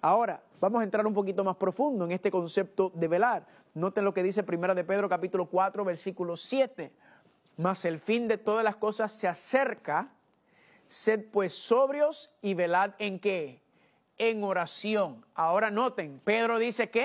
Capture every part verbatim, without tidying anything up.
Ahora, vamos a entrar un poquito más profundo en este concepto de velar. Noten lo que dice Primera de Pedro capítulo cuatro, versículo siete. Mas el fin de todas las cosas se acerca, sed pues sobrios y velad en ¿qué? En oración. Ahora noten, Pedro dice ¿qué?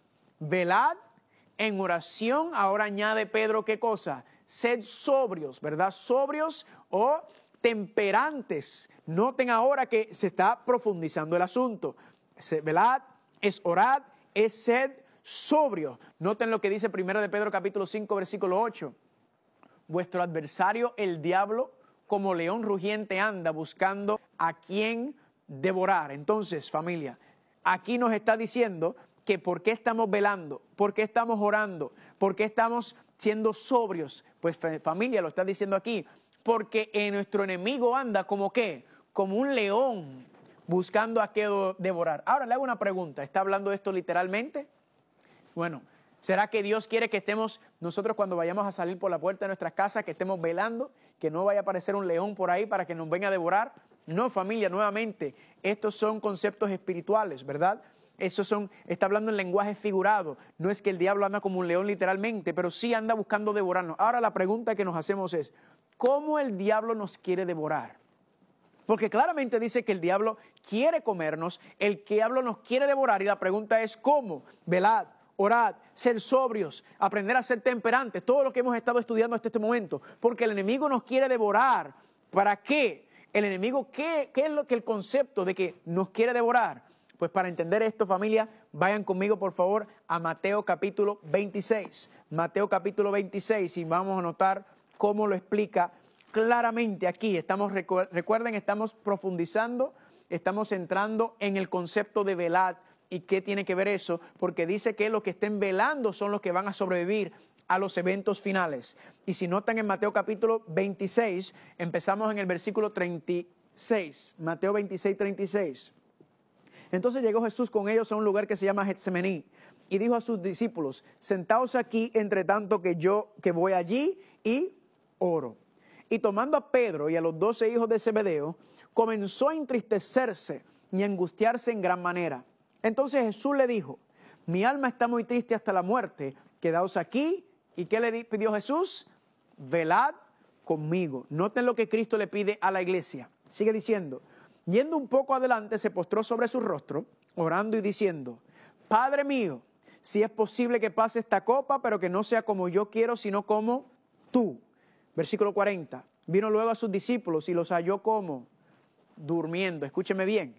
Velad en oración. Ahora añade Pedro ¿qué cosa? Sed sobrios, ¿verdad? Sobrios o temperantes. Noten ahora que se está profundizando el asunto. Velad, es orad, es sed sobrio. Noten lo que dice Primera de Pedro capítulo cinco, versículo ocho. Vuestro adversario, el diablo, como león rugiente anda buscando a quien devorar. Entonces, familia, aquí nos está diciendo que por qué estamos velando, por qué estamos orando, por qué estamos siendo sobrios. Pues familia, lo está diciendo aquí, porque en nuestro enemigo anda como qué, como un león buscando a qué devorar. Ahora le hago una pregunta, ¿está hablando esto literalmente? Bueno, ¿será que Dios quiere que estemos, nosotros cuando vayamos a salir por la puerta de nuestras casas, que estemos velando, que no vaya a aparecer un león por ahí para que nos venga a devorar? No, familia, nuevamente, estos son conceptos espirituales, ¿verdad? Esos son, está hablando en lenguaje figurado. No es que el diablo anda como un león literalmente, pero sí anda buscando devorarnos. Ahora la pregunta que nos hacemos es, ¿cómo el diablo nos quiere devorar? Porque claramente dice que el diablo quiere comernos, el diablo nos quiere devorar, y la pregunta es ¿cómo? Velad, orad, ser sobrios, aprender a ser temperantes, todo lo que hemos estado estudiando hasta este momento, porque el enemigo nos quiere devorar. ¿Para qué? El enemigo, ¿qué, qué es lo que el concepto de que nos quiere devorar? Pues para entender esto, familia, vayan conmigo por favor a Mateo capítulo veintiséis. Mateo capítulo veintiséis, y vamos a notar cómo lo explica claramente aquí. Estamos, recuerden, estamos profundizando, estamos entrando en el concepto de velad. ¿Y qué tiene que ver eso? Porque dice que los que estén velando son los que van a sobrevivir a los eventos finales. Y si notan en Mateo capítulo veintiséis, empezamos en el versículo treinta y seis. Mateo veintiséis, treinta y seis. Entonces llegó Jesús con ellos a un lugar que se llama Getsemaní y dijo a sus discípulos, sentaos aquí entre tanto que yo que voy allí y oro. Y tomando a Pedro y a los doce hijos de Zebedeo, comenzó a entristecerse y a angustiarse en gran manera. Entonces Jesús le dijo, mi alma está muy triste hasta la muerte, quedaos aquí. ¿Y qué le pidió Jesús? Velad conmigo. Noten lo que Cristo le pide a la iglesia. Sigue diciendo, yendo un poco adelante, se postró sobre su rostro, orando y diciendo, Padre mío, si es posible que pase esta copa, pero que no sea como yo quiero, sino como tú. Versículo cuarenta. Vino luego a sus discípulos y los halló como durmiendo. Escúcheme bien.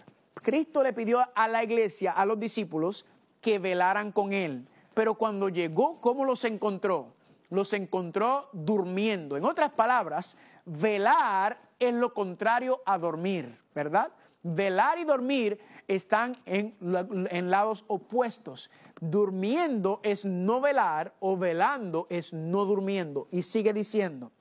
Cristo le pidió a la iglesia, a los discípulos, que velaran con él. Pero cuando llegó, ¿cómo los encontró? Los encontró durmiendo. En otras palabras, velar es lo contrario a dormir, ¿verdad? Velar y dormir están en, en lados opuestos. Durmiendo es no velar o velando es no durmiendo. Y sigue diciendo,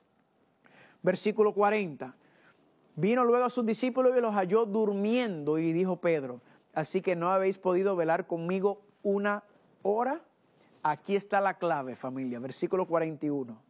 versículo cuarenta. Vino luego a sus discípulos y los halló durmiendo y dijo Pedro, así que no habéis podido velar conmigo una hora. Aquí está la clave, familia, versículo cuarenta y uno.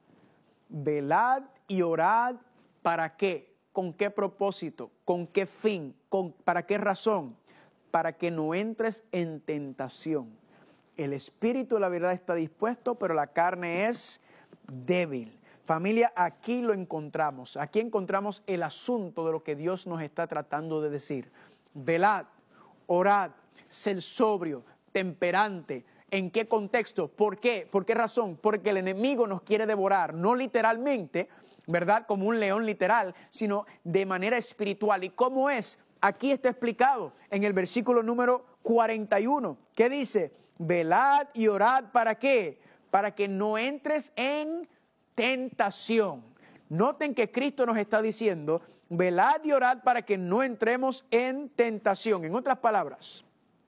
Velad y orad, ¿para qué? ¿Con qué propósito? ¿Con qué fin? ¿Con, ¿Para qué razón? Para que no entres en tentación. El espíritu de la verdad está dispuesto, pero la carne es débil. Familia, aquí lo encontramos. Aquí encontramos el asunto de lo que Dios nos está tratando de decir. Velad, orad, ser sobrio, temperante. ¿En qué contexto? ¿Por qué? ¿Por qué razón? Porque el enemigo nos quiere devorar, no literalmente, ¿verdad? Como un león literal, sino de manera espiritual. ¿Y cómo es? Aquí está explicado en el versículo número cuarenta y uno. ¿Qué dice? Velad y orad, ¿para qué? Para que no entres en tentación. Noten que Cristo nos está diciendo, velad y orad para que no entremos en tentación. En otras palabras,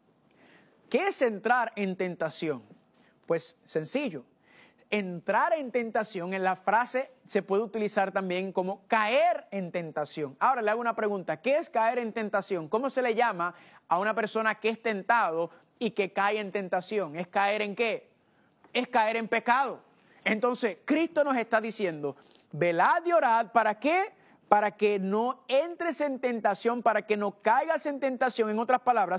¿qué es entrar en tentación? Pues sencillo. Entrar en tentación, en la frase se puede utilizar también como caer en tentación. Ahora le hago una pregunta, ¿qué es caer en tentación? ¿Cómo se le llama a una persona que es tentado y que cae en tentación? ¿Es caer en qué? Es caer en pecado. Entonces, Cristo nos está diciendo, velad y orad, ¿para qué? Para que no entres en tentación, para que no caigas en tentación. En otras palabras,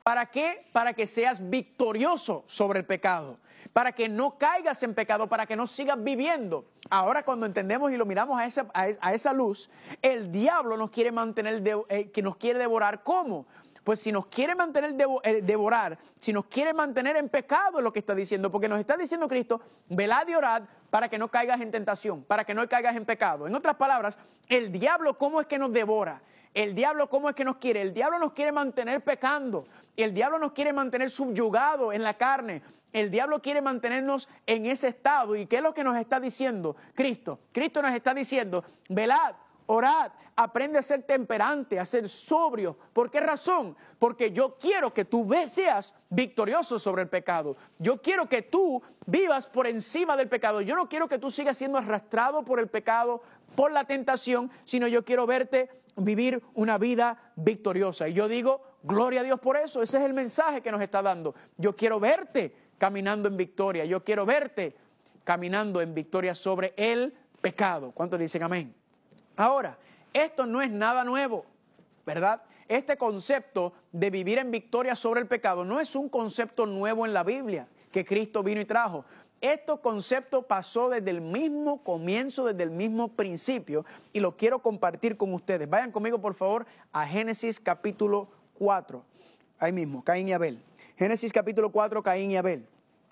¿Para qué? Para que seas victorioso sobre el pecado, para que no caigas en pecado, para que no sigas viviendo. Ahora, cuando entendemos y lo miramos a esa, a, a esa luz, el diablo nos quiere mantener, de, eh, que nos quiere devorar. ¿Cómo? Pues si nos quiere mantener devo, eh, devorar, si nos quiere mantener en pecado, es lo que está diciendo, porque nos está diciendo Cristo, velad y orad para que no caigas en tentación, para que no caigas en pecado. En otras palabras, el diablo, ¿cómo es que nos devora? El diablo, ¿cómo es que nos quiere? El diablo nos quiere mantener pecando. El diablo nos quiere mantener subyugados en la carne. El diablo quiere mantenernos en ese estado. ¿Y qué es lo que nos está diciendo Cristo? Cristo nos está diciendo, velad, orad, aprende a ser temperante, a ser sobrio. ¿Por qué razón? Porque yo quiero que tú seas victorioso sobre el pecado. Yo quiero que tú vivas por encima del pecado. Yo no quiero que tú sigas siendo arrastrado por el pecado, por la tentación, sino yo quiero verte vivir una vida victoriosa. Y yo digo, gloria a Dios por eso. Ese es el mensaje que nos está dando. Yo quiero verte caminando en victoria. Yo quiero verte caminando en victoria sobre el pecado. ¿Cuántos dicen amén? Ahora, esto no es nada nuevo, ¿verdad? Este concepto de vivir en victoria sobre el pecado no es un concepto nuevo en la Biblia que Cristo vino y trajo. Este concepto pasó desde el mismo comienzo, desde el mismo principio, y lo quiero compartir con ustedes. Vayan conmigo, por favor, a Génesis capítulo cuatro. Ahí mismo, Caín y Abel. Génesis capítulo cuatro, Caín y Abel.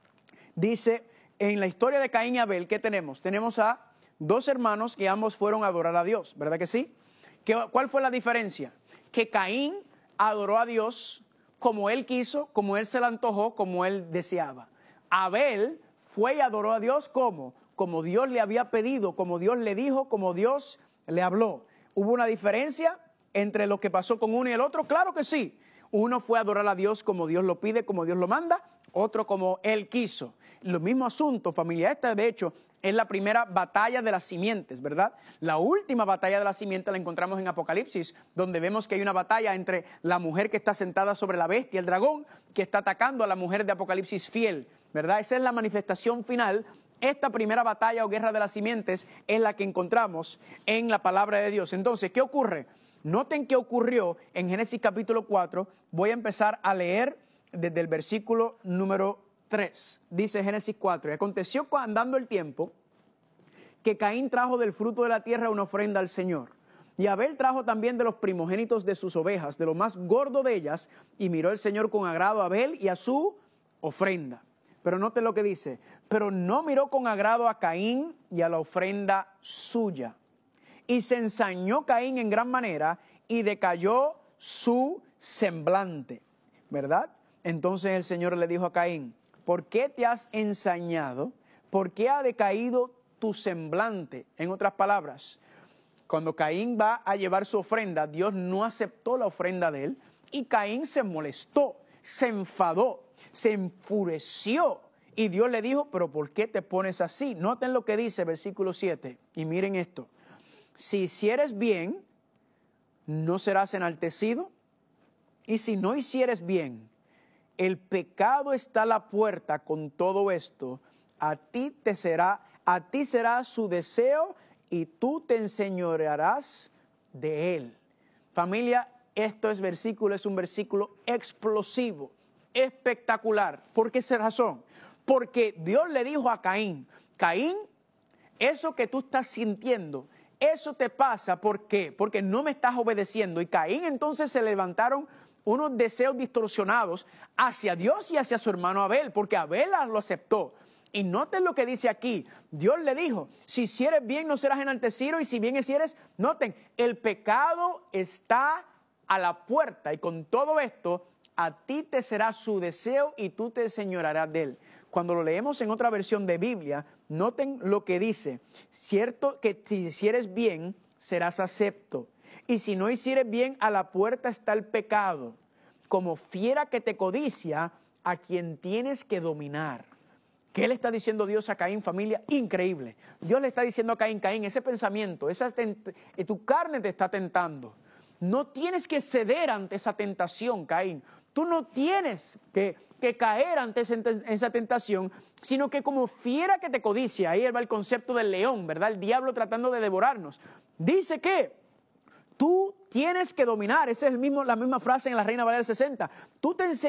Dice, en la historia de Caín y Abel, ¿qué tenemos? Tenemos a dos hermanos que ambos fueron a adorar a Dios, ¿verdad que sí? ¿Qué, ¿Cuál fue la diferencia? Que Caín adoró a Dios como él quiso, como él se le antojó, como él deseaba. Abel fue y adoró a Dios como, como Dios le había pedido, como Dios le dijo, como Dios le habló. ¿Hubo una diferencia entre lo que pasó con uno y el otro? Claro que sí. Uno fue a adorar a Dios como Dios lo pide, como Dios lo manda, otro como él quiso. Lo mismo asunto, familia. Esta, de hecho, es la primera batalla de las simientes, ¿verdad? La última batalla de las simientes la encontramos en Apocalipsis, donde vemos que hay una batalla entre la mujer que está sentada sobre la bestia, el dragón, que está atacando a la mujer de Apocalipsis fiel, ¿verdad? Esa es la manifestación final. Esta primera batalla o guerra de las simientes es la que encontramos en la palabra de Dios. Entonces, ¿qué ocurre? Noten qué ocurrió en Génesis capítulo cuatro. Voy a empezar a leer desde el versículo número tres. Dice Génesis cuatro, y aconteció andando el tiempo que Caín trajo del fruto de la tierra una ofrenda al Señor. Y Abel trajo también de los primogénitos de sus ovejas, de lo más gordo de ellas, y miró el Señor con agrado a Abel y a su ofrenda. Pero noten lo que dice, pero no miró con agrado a Caín y a la ofrenda suya. Y se ensañó Caín en gran manera y decayó su semblante, ¿verdad? Entonces el Señor le dijo a Caín, ¿por qué te has ensañado? ¿Por qué ha decaído tu semblante? En otras palabras, cuando Caín va a llevar su ofrenda, Dios no aceptó la ofrenda de él y Caín se molestó, se enfadó, se enfureció y Dios le dijo, pero ¿por qué te pones así? Noten lo que dice versículo siete y miren esto, si hicieres bien, no serás enaltecido, y si no hicieres bien, el pecado está a la puerta con todo esto, a ti te será, a ti será su deseo y tú te enseñorearás de él. Familia, esto es versículo, es un versículo explosivo, espectacular. ¿Por qué esa razón? Porque Dios le dijo a Caín, Caín, eso que tú estás sintiendo, eso te pasa, ¿por qué? Porque no me estás obedeciendo. Y Caín entonces se levantaron unos deseos distorsionados hacia Dios y hacia su hermano Abel, porque Abel lo aceptó. Y noten lo que dice aquí, Dios le dijo, si hicieres bien no serás enaltecido y si bien hicieres, noten, el pecado está a la puerta y con todo esto a ti te será su deseo y tú te enseñorearás de él. Cuando lo leemos en otra versión de Biblia, noten lo que dice, cierto que si hicieres bien serás acepto y si no hicieres bien a la puerta está el pecado, como fiera que te codicia a quien tienes que dominar. ¿Qué le está diciendo Dios a Caín, familia? Increíble. Dios le está diciendo a Caín, Caín, ese pensamiento, esa tent- tu carne te está tentando. No tienes que ceder ante esa tentación, Caín. Tú no tienes que, que caer ante esa, esa tentación, sino que como fiera que te codicia, ahí va el concepto del león, ¿verdad? El diablo tratando de devorarnos. Dice que Tú tienes que dominar. Esa es el mismo, la misma frase en la Reina Valera sesenta. Tú te